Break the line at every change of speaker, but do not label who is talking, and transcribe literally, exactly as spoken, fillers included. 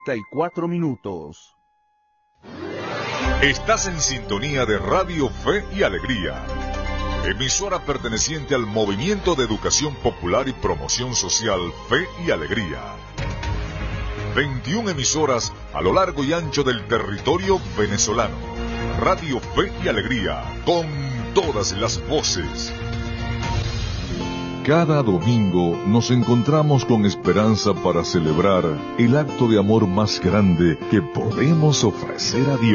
y cuatro minutos.
Estás en sintonía de Radio Fe y Alegría, emisora perteneciente al Movimiento de Educación Popular y Promoción Social Fe y Alegría. veintiuna emisoras a lo largo y ancho del territorio venezolano. Radio Fe y Alegría, con todas las voces. Cada domingo nos encontramos con esperanza para celebrar el acto de amor más grande que podemos ofrecer a Dios.